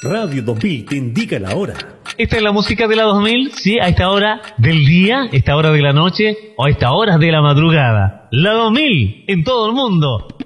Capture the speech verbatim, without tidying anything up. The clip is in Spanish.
Radio dos mil te indica la hora. Esta es la música de la dos mil, sí, a esta hora del día, esta hora de la noche o a esta hora de la madrugada. La dos mil en todo el mundo.